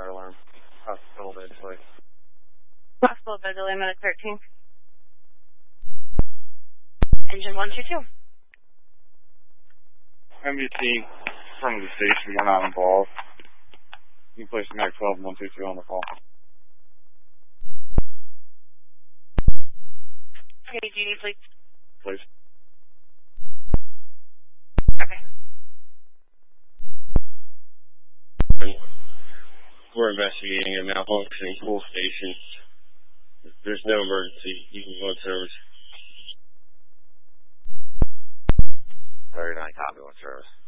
fire alarm. Hospital bed, please. Hospital bed, delay medic 13. Engine 122. MVT from the station, we're not involved. You can place MAC 12 and 122 on the call. Okay, duty, please. Please. Okay. We're investigating a malfunctioning pool station. If there's no emergency, you can go on service. 39, copy, on service.